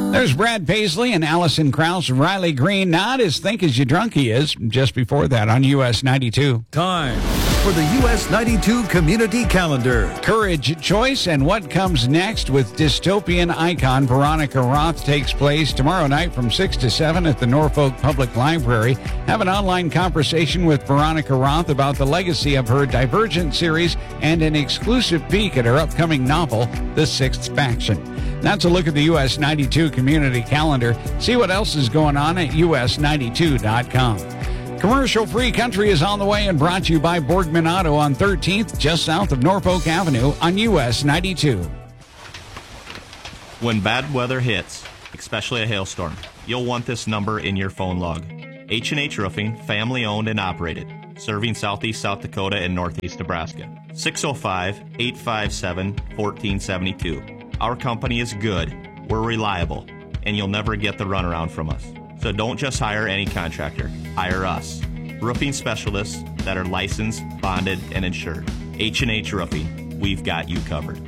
There's Brad Paisley and Allison Krauss and Riley Green. Not as Think As You Drunk He Is, just before that on US 92. Time for the US 92 Community Calendar. Courage, Choice, and What Comes Next with dystopian icon Veronica Roth takes place tomorrow night from 6 to 7 at the Norfolk Public Library. Have an online conversation with Veronica Roth about the legacy of her Divergent series and an exclusive peek at her upcoming novel, The Sixth Faction. That's a look at the US 92 Community Calendar. See what else is going on at us92.com. Commercial-free country is on the way and brought to you by Borgman Auto on 13th, just south of Norfolk Avenue on US 92. When bad weather hits, especially a hailstorm, you'll want this number in your phone log. H&H Roofing, family-owned and operated, serving southeast South Dakota and northeast Nebraska. 605-857-1472. Our company is good, we're reliable, and you'll never get the runaround from us. So don't just hire any contractor, hire us. Roofing specialists that are licensed, bonded, and insured. H&H Roofing, we've got you covered.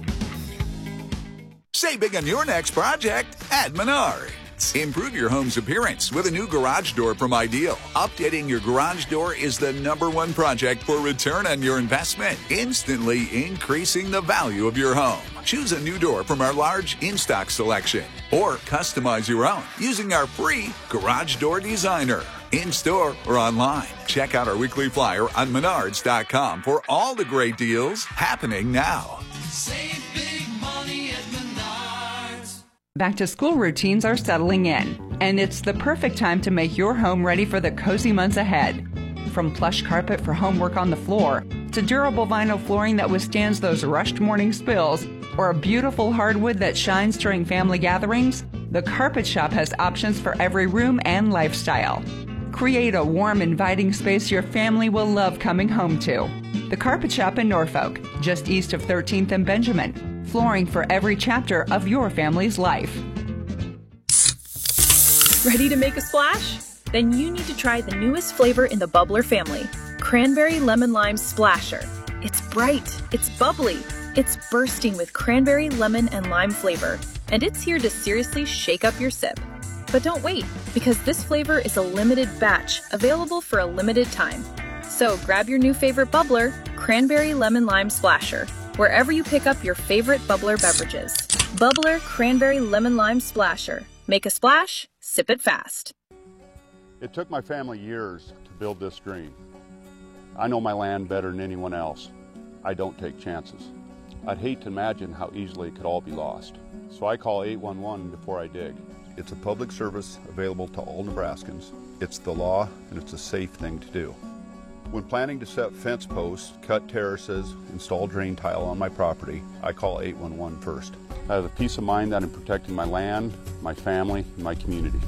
Save big on your next project at Menards. Improve your home's appearance with a new garage door from Ideal. Updating your garage door is the #1 project for return on your investment, instantly increasing the value of your home. Choose a new door from our large in-stock selection or customize your own using our free Garage Door Designer. In-store or online. Check out our weekly flyer on Menards.com for all the great deals happening now. Save big money at Menards. Back-to-school routines are settling in, and it's the perfect time to make your home ready for the cozy months ahead. From plush carpet for homework on the floor, to durable vinyl flooring that withstands those rushed morning spills, or a beautiful hardwood that shines during family gatherings, the Carpet Shop has options for every room and lifestyle. Create a warm, inviting space your family will love coming home to. The Carpet Shop in Norfolk, just east of 13th and Benjamin. Flooring for every chapter of your family's life. Ready to make a splash? Then you need to try the newest flavor in the Bubbler family, Cranberry Lemon Lime Splasher. It's bright, it's bubbly, it's bursting with cranberry, lemon, and lime flavor, and it's here to seriously shake up your sip. But don't wait, because this flavor is a limited batch, available for a limited time. So grab your new favorite bubbler, Cranberry Lemon Lime Splasher, wherever you pick up your favorite bubbler beverages. Bubbler Cranberry Lemon Lime Splasher. Make a splash, sip it fast. It took my family years to build this dream. I know my land better than anyone else. I don't take chances. I'd hate to imagine how easily it could all be lost. So I call 811 before I dig. It's a public service available to all Nebraskans. It's the law, and it's a safe thing to do. When planning to set fence posts, cut terraces, install drain tile on my property, I call 811 first. I have the peace of mind that I'm protecting my land, my family, and my community.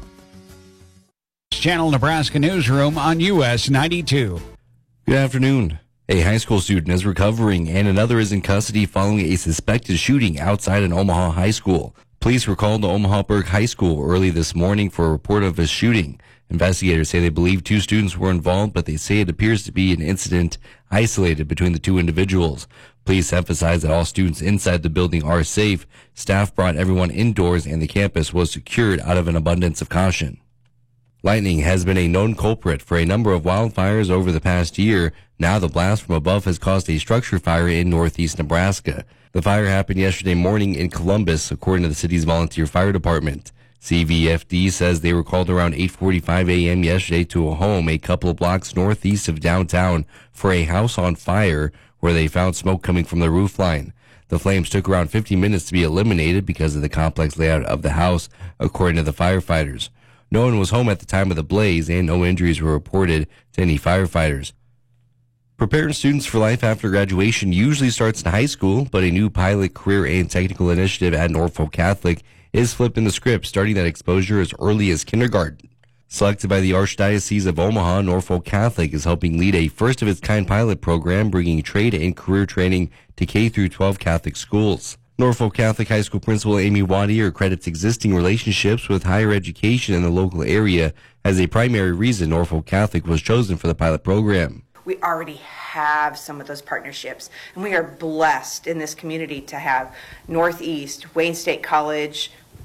Channel Nebraska Newsroom on US 92. Good afternoon. A high school student is recovering and another is in custody following a suspected shooting outside an Omaha high school. Police were called to Omaha Burke High School early this morning for a report of a shooting. Investigators say they believe 2 students were involved, but they say it appears to be an incident isolated between the 2 individuals. Police emphasize that all students inside the building are safe. Staff brought everyone indoors and the campus was secured out of an abundance of caution. Lightning has been a known culprit for a number of wildfires over the past year. Now the blast from above has caused a structure fire in northeast Nebraska. The fire happened yesterday morning in Columbus, according to the city's volunteer fire department. CVFD says they were called around 8:45 a.m. yesterday to a home a couple of blocks northeast of downtown for a house on fire where they found smoke coming from the roofline. The flames took around 50 minutes to be eliminated because of the complex layout of the house, according to the firefighters. No one was home at the time of the blaze, and no injuries were reported to any firefighters. Preparing students for life after graduation usually starts in high school, but a new pilot career and technical initiative at Norfolk Catholic is flipping the script, starting that exposure as early as kindergarten. Selected by the Archdiocese of Omaha, Norfolk Catholic is helping lead a first-of-its-kind pilot program, bringing trade and career training to K-12 Catholic schools. Norfolk Catholic High School Principal Amy Wadier credits existing relationships with higher education in the local area as a primary reason Norfolk Catholic was chosen for the pilot program. We already have some of those partnerships, and we are blessed in this community to have Northeast, Wayne State College,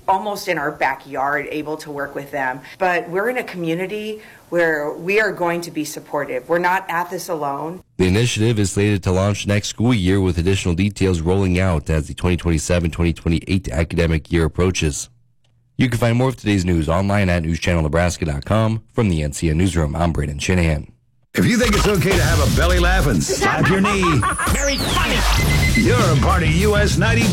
almost in our backyard, able to work with them. But we're in a community where we are going to be supportive. We're not at this alone. The initiative is slated to launch next school year with additional details rolling out as the 2027-2028 academic year approaches. You can find more of today's news online at newschannelnebraska.com. From the NCN Newsroom, I'm Braden Shanahan. If you think it's okay to have a belly laugh and slap your knee, Very funny. you're a part of US 92.